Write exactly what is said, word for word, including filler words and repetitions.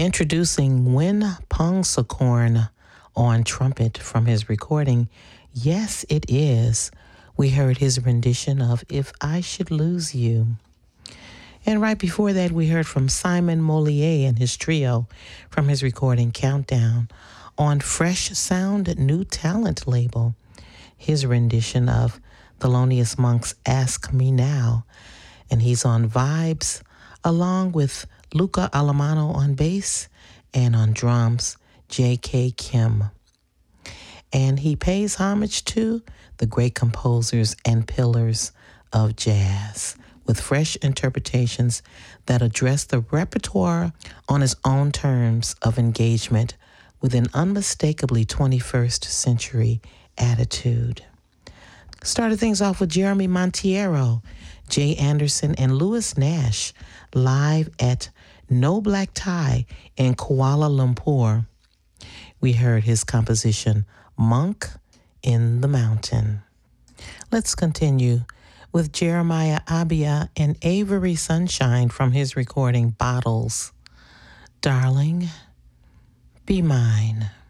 Introducing Win Pongsakorn on trumpet from his recording, Yes, It Is. We heard his rendition of If I Should Lose You. And right before that, we heard from Simon Molier and his trio from his recording Countdown on Fresh Sound New Talent label, his rendition of Thelonious Monk's Ask Me Now. And he's on vibes along with Luca Alamano on bass and on drums, J K. Kim. And he pays homage to the great composers and pillars of jazz with fresh interpretations that address the repertoire on his own terms of engagement with an unmistakably twenty-first century attitude. Started things off with Jeremy Monteiro, Jay Anderson, and Louis Nash live at No Black Tie in Kuala Lumpur. We heard his composition, Monk in the Mountain. Let's continue with Jeremiah Abia and Avery Sunshine from his recording Bottles. Darling, Be Mine.